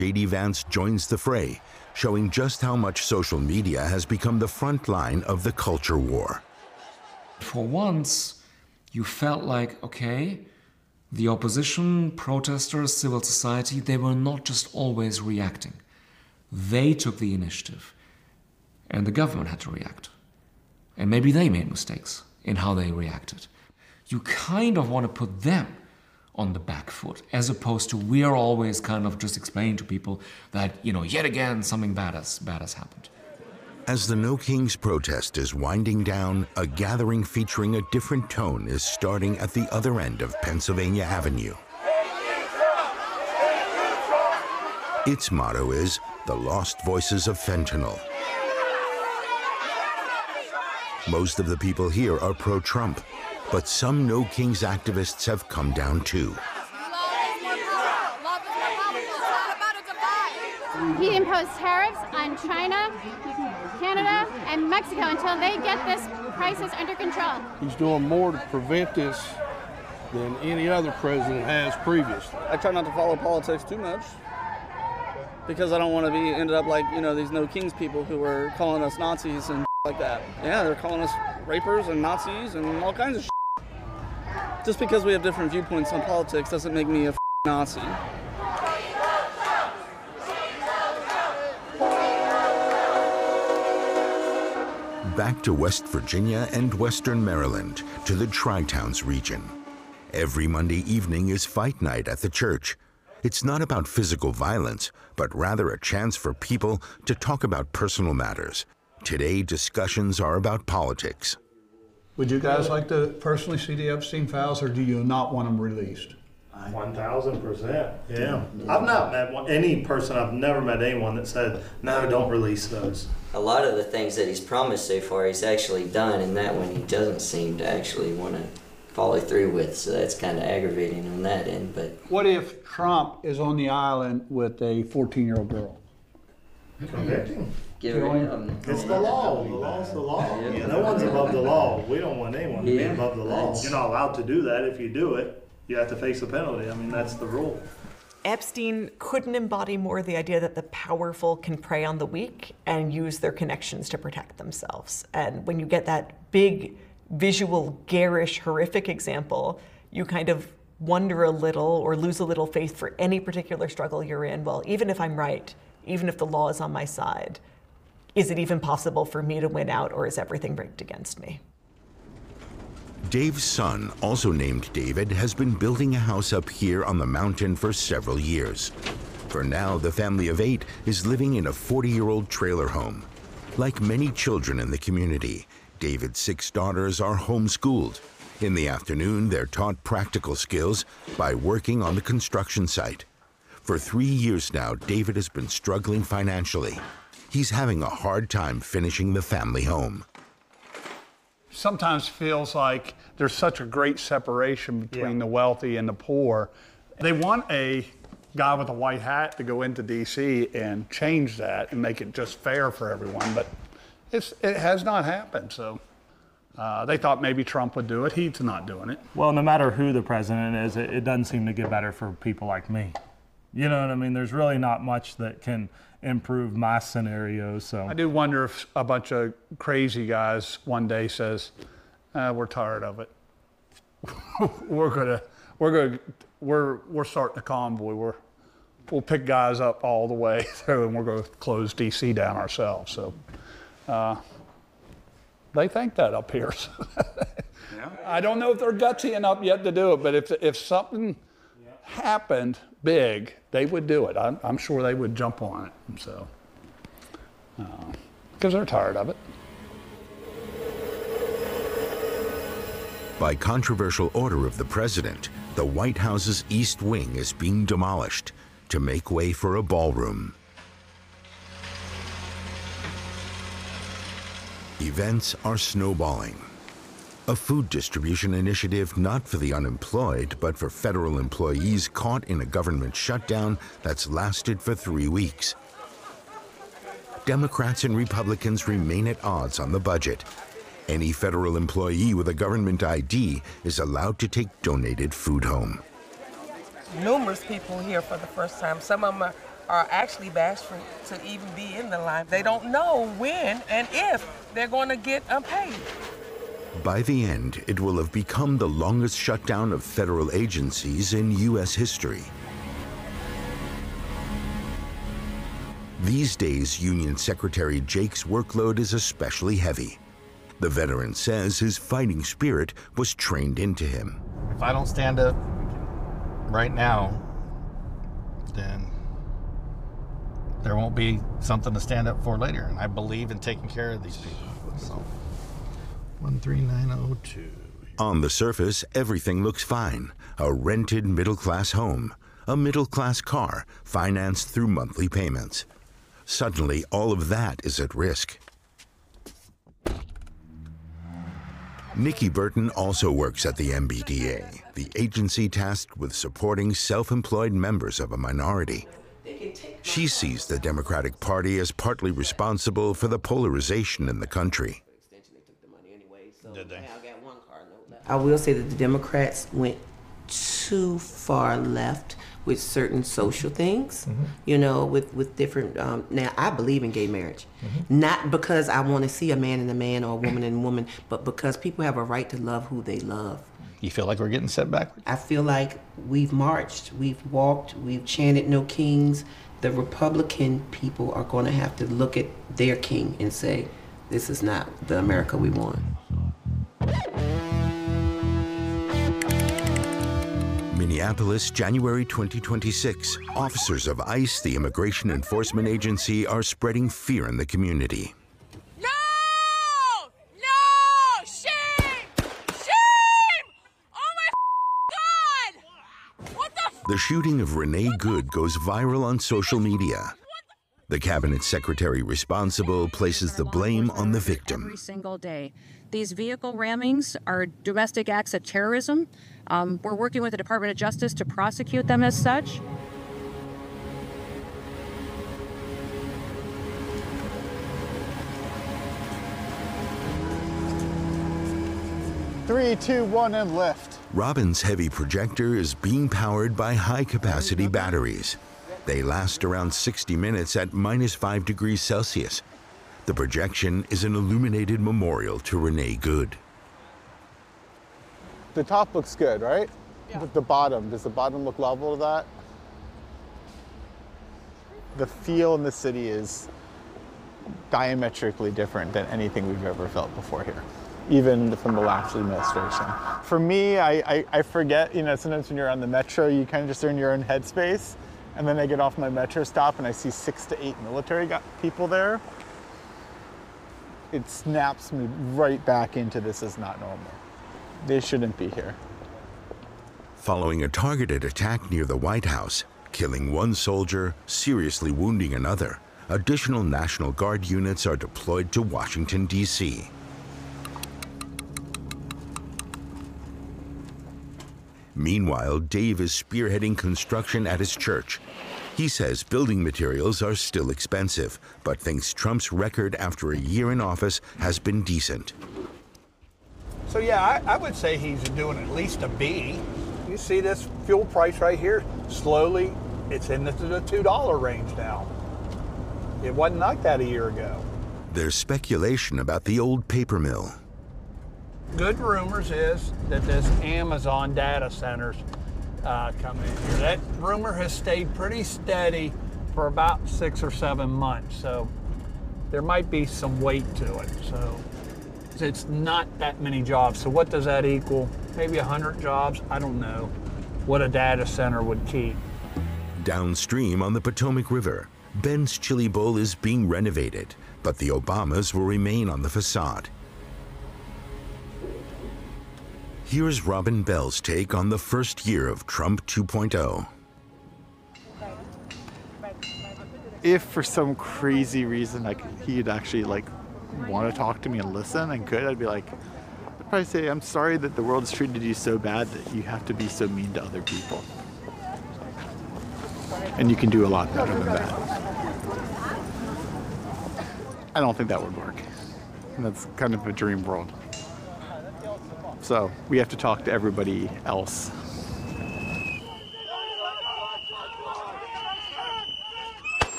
J.D. Vance joins the fray, showing just how much social media has become the front line of the culture war. For once, you felt like, okay, the opposition, protesters, civil society, they were not just always reacting. They took the initiative, and the government had to react. And maybe they made mistakes in how they reacted. You kind of want to put them on the back foot, as opposed to we're always kind of just explaining to people that, yet again, something bad has happened. As the No Kings protest is winding down, a gathering featuring a different tone is starting at the other end of Pennsylvania Avenue. Its motto is the Lost Voices of Fentanyl. Most of the people here are pro-Trump, but some No Kings activists have come down too. He imposed tariffs on China, Canada, and Mexico until they get this crisis under control. He's doing more to prevent this than any other president has previously. I try not to follow politics too much because I don't want to be ended up like, these No Kings people who were calling us Nazis and like that. Yeah, they're calling us rapers and Nazis and all kinds of shit. Just because we have different viewpoints on politics doesn't make me a Nazi. Back to West Virginia and Western Maryland, to the Tri-Towns region. Every Monday evening is fight night at the church. It's not about physical violence, but rather a chance for people to talk about personal matters. Today, discussions are about politics. Would you guys like to personally see the Epstein files, or do you not want them released? 1,000%, yeah. I've not met any person, I've never met anyone that said, no, don't release those. A lot of the things that he's promised so far, he's actually done, and that one he doesn't seem to actually want to follow through with, so that's kind of aggravating on that end. But what if Trump is on the island with a 14-year-old girl? Convict him. Give it, it's the law. The law's the law. Yeah. No one's above the law. We don't want anyone to be above the law. You're not allowed to do that. If you do it, you have to face a penalty. I mean, that's the rule. Epstein couldn't embody more the idea that the powerful can prey on the weak and use their connections to protect themselves. And when you get that big, visual, garish, horrific example, you kind of wonder a little or lose a little faith for any particular struggle you're in. Well, even if I'm right, even if the law is on my side, is it even possible for me to win out, or is everything rigged against me? Dave's son, also named David, has been building a house up here on the mountain for several years. For now, the family of 8 is living in a 40-year-old trailer home. Like many children in the community, David's 6 daughters are homeschooled. In the afternoon, they're taught practical skills by working on the construction site. For 3 years now, David has been struggling financially. He's having a hard time finishing the family home. Sometimes feels like there's such a great separation between the wealthy and the poor. They want a guy with a white hat to go into D.C. and change that and make it just fair for everyone, but it has not happened. So they thought maybe Trump would do it. He's not doing it. Well, no matter who the president is, it doesn't seem to get better for people like me. You know what I mean? There's really not much that can improve my scenario. So I do wonder if a bunch of crazy guys one day says, "We're tired of it. we're starting a convoy. We'll pick guys up all the way through, and we're going to close D.C. down ourselves." So they think that up here. I don't know if they're gutsy enough yet to do it, but if something happened big, they would do it. I'm sure they would jump on it. So, because they're tired of it. By controversial order of the president, the White House's East Wing is being demolished to make way for a ballroom. Events are snowballing. A food distribution initiative not for the unemployed, but for federal employees caught in a government shutdown that's lasted for 3 weeks. Democrats and Republicans remain at odds on the budget. Any federal employee with a government ID is allowed to take donated food home. Numerous people here for the first time. Some of them are actually bashful to even be in the line. They don't know when and if they're going to get paid. By the end, it will have become the longest shutdown of federal agencies in U.S. history. These days, Union Secretary Jake's workload is especially heavy. The veteran says his fighting spirit was trained into him. If I don't stand up right now, then there won't be something to stand up for later. And I believe in taking care of these people. So, 13902. On the surface, everything looks fine. A rented middle-class home, a middle-class car, financed through monthly payments. Suddenly, all of that is at risk. Nikki Burton also works at the MBDA, the agency tasked with supporting self-employed members of a minority. She sees the Democratic Party as partly responsible for the polarization in the country. Did they? I will say that the Democrats went too far left with certain social things, you know, with different, now I believe in gay marriage. Not because I want to see a man and a man or a woman and a woman, but because people have a right to love who they love. You feel like we're getting set back? I feel like we've marched, we've walked, we've chanted no kings. The Republican people are going to have to look at their king and say, this is not the America we want. Minneapolis, January 2026. Officers of ICE, the Immigration Enforcement Agency, are spreading fear in the community. No! No! Shame! Shame! Oh my God! What the The shooting of Renee Good goes viral on social media. The cabinet secretary responsible places the blame on the victim. Every single day. These vehicle rammings are domestic acts of terrorism. We're working with the Department of Justice to prosecute them as such. Three, two, one, and lift. Robin's heavy projector is being powered by high-capacity batteries. They last around 60 minutes at -5 degrees Celsius. The projection is an illuminated memorial to Renee Good. The top looks good, right? Yeah. But the bottom, does the bottom look level to that? The feel in the city is diametrically different than anything we've ever felt before here, even from the last administration. For me, I forget, you know, sometimes when you're on the metro, you kind of just are in your own headspace, and then I get off my metro stop and I see 6 to 8 military people there. It snaps me right back into this is not normal. They shouldn't be here. Following a targeted attack near the White House, killing one soldier, seriously wounding another, additional National Guard units are deployed to Washington, D.C. Meanwhile, Dave is spearheading construction at his church. He says building materials are still expensive, but thinks Trump's record after a year in office has been decent. So yeah, I would say he's doing at least a B. You see this fuel price right here? Slowly, it's in the $2 range now. It wasn't like that a year ago. There's speculation about the old paper mill. Good rumors is that this Amazon data center's coming in here. That rumor has stayed pretty steady for about 6 or 7 months, so there might be some weight to it. So it's not that many jobs. So what does that equal? Maybe 100 jobs? I don't know what a data center would keep. Downstream on the Potomac River, Ben's Chili Bowl is being renovated, but the Obamas will remain on the facade. Here's Robin Bell's take on the first year of Trump 2.0. If for some crazy reason he'd actually want to talk to me and listen and could, I'd be like, I'd probably say, I'm sorry that the world's treated you so bad that you have to be so mean to other people. And you can do a lot better than that. I don't think that would work. And that's kind of a dream world. So we have to talk to everybody else.